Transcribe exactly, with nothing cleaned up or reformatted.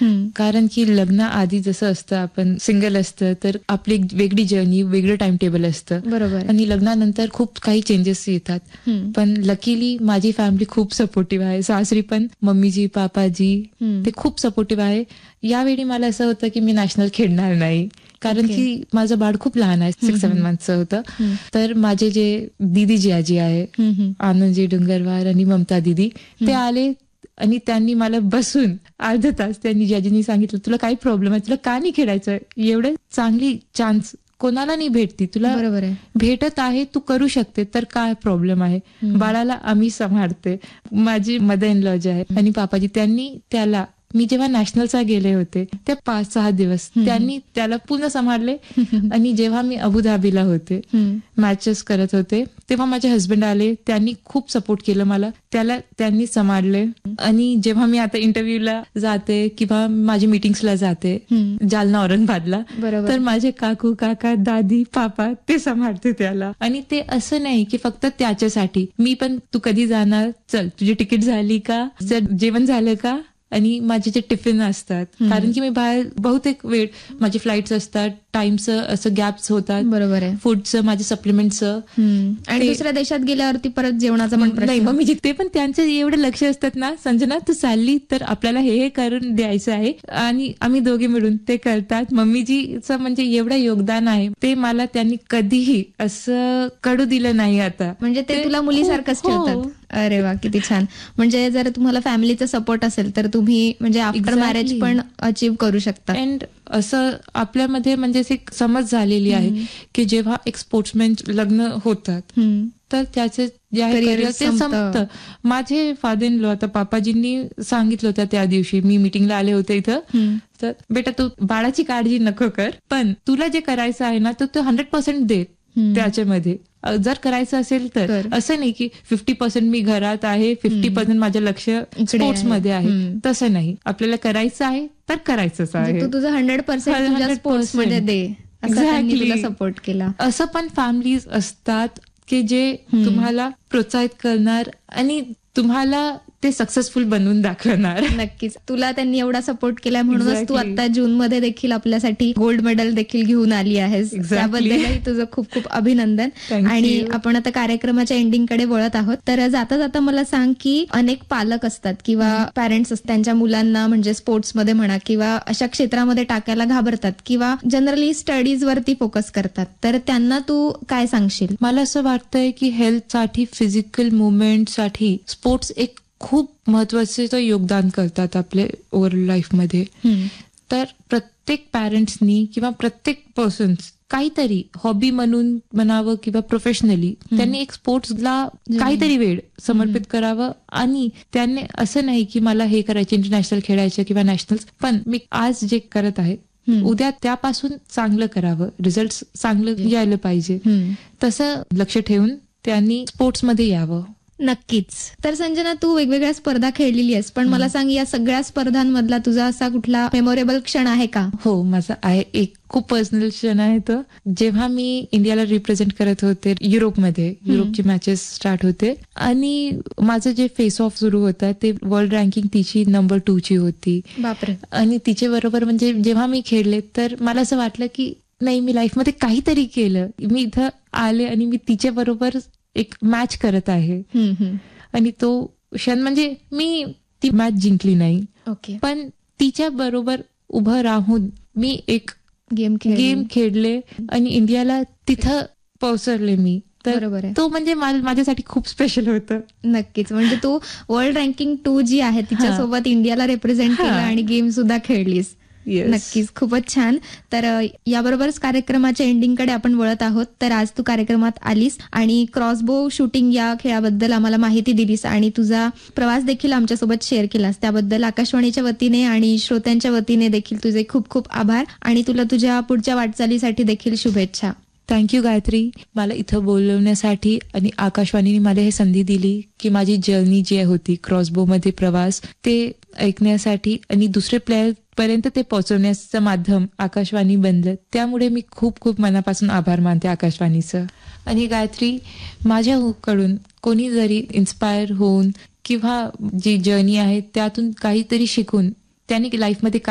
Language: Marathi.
कारण की लग्न आधी जसं असतं, आपण सिंगल असतं तर आपली एक वेगळी जर्नी, वेगळं टाइम टेबल असतं. बरोबर. आणि लग्नानंतर खूप काही चेंजेस येतात. पण लकीली माझी फॅमिली खूप सपोर्टिव्ह आहे. सासरी पण मम्मीजी, पापाजी ते खूप सपोर्टिव्ह आहे. यावेळी मला असं होतं की मी नॅशनल खेळणार नाही, कारण Okay. की माझं बाळ खूप लहान आहे, सिक्स सेव्हन मंथचं होतं. तर माझे जे दीदी जी आजी आहे, आनंदजी डुंगरवार आणि ममता दीदी, ते आले आणि त्यांनी मला बसून अर्धा तास त्यांनी जिजाजींनी सांगितलं, तुला काही प्रॉब्लेम आहे, तुला का नाही खेळायचं, एवढं चांगली चान्स कोणाला नाही भेटती, तुला बरोबर आहे, भेटत आहे, तू करू शकते, तर काय प्रॉब्लेम आहे. बाळाला आम्ही सांभाळते. माझी मदर इन लॉ जे आहे आणि पापाजी, त्यांनी त्याला, मी जेव्हा नॅशनलचा गेले होते त्या पाच सहा दिवस त्यांनी त्याला पूर्ण सांभाळले. आणि जेव्हा मी अबुधाबीला होते, मॅचेस करत होते, तेव्हा माझे हस्बंड आले, त्यांनी खूप सपोर्ट केलं मला, त्याला त्यांनी सांभाळले. आणि जेव्हा मी आता इंटरव्ह्यूला जाते किंवा माझी मीटिंग्सला जाते जालना औरंगाबादला, तर माझे काकू, काका, दादी, पापा ते सांभाळते त्याला. आणि ते असं नाही की फक्त त्याच्यासाठी, मी पण, तू कधी जाणार, चल तुझी तिकीट झाली का, चल जेवण झालं का, आणि माझे जे टिफिन असतात, कारण की मी बाहेर बहुतेक वेळ माझे फ्लाईट्स असतात, टाइमचं असं गॅप्स होतात. बरोबर आहे. फूडचं, माझे सप्लिमेंटचं. आणि दुसऱ्या देशात गेल्यावरती परत जेवणाचा पण नाही, मग मी जिथे पण त्यांचं एवढं लक्ष असतात ना, संजना तू चालली तर आपल्याला हे हे करून द्यायचं आहे, आणि आम्ही दोघे मिळून ते करतात. मम्मीजीचं म्हणजे एवढं योगदान आहे, ते मला त्यांनी कधीही असं कडू दिलं नाही. आता म्हणजे ते तुला मुलीसारखंच ठेवतात. अरे वा, किती छान. म्हणजे जर तुम्हाला फॅमिलीचा सपोर्ट असेल तर तुम्ही म्हणजे आफ्टर मॅरेज पण अचीव्ह करू शकता. अँड असं आपल्यामध्ये म्हणजे एक समज झालेली आहे की जेव्हा एक स्पोर्ट्समॅन लग्न होतात तर त्याचे जे आहे करिअर ते संपतं. माझे फादर इन लॉ, आता पापाजींनी सांगितलं होतं त्या दिवशी, मी मीटिंगला आले होते इथं, तर बेटा तू बाळाची काळजी नको कर, पण तुला जे करायचं आहे ना तर तू हंड्रेड पर्सेंट दे त्याच्यामध्ये. जर करायचं असेल तर असं नाही की फिफ्टी पर्सेंट मी घरात आहे, फिफ्टी पर्सेंट माझं लक्ष स्पोर्ट्समध्ये आहे, तसं नाही. आपल्याला करायचं आहे तर करायचंच आहे. तू तुझं हंड्रेड पर्सेंट स्पोर्ट्समध्ये दे, तुला सपोर्ट केला. असं पण फॅमिलीज असतात की जे तुम्हाला प्रोत्साहित करणार आणि तुम्हाला ते सक्सेसफुल बनवून दाखवणार. नक्कीच. तुला त्यांनी एवढा सपोर्ट केलाय म्हणूनच तू आता जून मध्ये देखील आपल्यासाठी गोल्ड मेडल देखील घेऊन आली आहेस. त्याबद्दलही तुझं खूप खूप अभिनंदन. आणि आपण आता कार्यक्रमाच्या एंडिंगकडे वळत आहोत. तर जाता जाता मला सांग की अनेक पालक असतात किंवा पॅरेंट्स असतात, त्यांच्या मुलांना म्हणजे स्पोर्ट्समध्ये म्हणा किंवा अशा क्षेत्रामध्ये टाकायला घाबरतात किंवा जनरली स्टडीज वरती फोकस करतात, तर त्यांना तू काय सांगशील? मला असं वाटतंय की हेल्थसाठी, फिजिकल मुवमेंटसाठी स्पोर्ट्स एक खूप महत्वाचं योगदान करतात आपल्या ओव्हरऑल लाईफमध्ये. तर प्रत्येक पॅरेंट्सनी किंवा प्रत्येक पर्सन्स काहीतरी हॉबी म्हणून म्हणावं किंवा प्रोफेशनली त्यांनी एक स्पोर्ट्सला काहीतरी वेळ समर्पित करावं. आणि त्यांनी असं नाही की मला हे करायचं, इंटरनॅशनल खेळायचं किंवा नॅशनल, पण मी आज जे करत आहे उद्या त्यापासून चांगलं करावं, रिझल्ट चांगलं यायला पाहिजे, तसं लक्ष ठेवून त्यांनी स्पोर्ट्समध्ये यावं. नक्कीच. तर संजना, तू वेगवेगळ्या स्पर्धा खेळलेली आहेस, पण मला सांग या सगळ्या स्पर्धांमधला तुझा असा कुठला मेमोरेबल क्षण आहे का? हो, माझा आहे एक खूप पर्सनल क्षण आहे तो. जेव्हा मी इंडियाला रिप्रेझेंट करत होते युरोपमध्ये, युरोपची मॅचेस स्टार्ट होते आणि माझं जे फेस ऑफ सुरू होतं ते वर्ल्ड रँकिंग तिची नंबर टू ची होती. बापरे. आणि तिचे बरोबर म्हणजे जेव्हा मी खेळले तर मला असं वाटलं की नाही, मी लाईफमध्ये काहीतरी केलं, मी इथं आले आणि मी तिच्या बरोबर एक मॅच करत आहे. आणि तो क्षण म्हणजे मी ती मॅच जिंकली नाही, ओके, पण तिच्या बरोबर उभं राहून मी एक गेम गेम खेळले आणि इंडियाला तिथं पोहोचवले मी. तर तो म्हणजे माझ्यासाठी खूप स्पेशल होतं. नक्कीच. म्हणजे तू वर्ल्ड रँकिंग टू जी आहे तिच्यासोबत इंडियाला रिप्रेझेंट केलं आणि गेम सुद्धा खेळलीस. नक्कीच, खूपच छान. तर याबरोबरच कार्यक्रमाच्या एंडिंगकडे आपण वळत आहोत. तर आज तू कार्यक्रमात आलीस आणि क्रॉसबो शूटिंग या खेळाबद्दल आम्हाला माहिती दिलीस आणि तुझा प्रवास देखील आमच्यासोबत शेअर केलास. त्याबद्दल आकाशवाणीच्या वतीने आणि श्रोत्यांच्या वतीने देखील तुझे खूप खूप आभार आणि तुला तुझ्या पुढच्या वाटचालीसाठी देखील शुभेच्छा. थँक्यू गायत्री, मला इथं बोलवण्यासाठी आणि आकाशवाणीने मला हे संधी दिली की माझी जर्नी जी होती क्रॉसबोमध्ये प्रवास ते ऐकण्यासाठी आणि दुसरे प्लेयर पर्यंत ते पोहोचवण्याचं माध्यम आकाशवाणी बनलं. त्यामुळे मी खूप खूप मनापासून आभार मानते आकाशवाणीचं. आणि गायत्री, माझ्याकडून कोणी जरी इन्स्पायर होऊन किंवा जी जर्नी आहे त्यातून काहीतरी शिकून त्यांनी लाईफमध्ये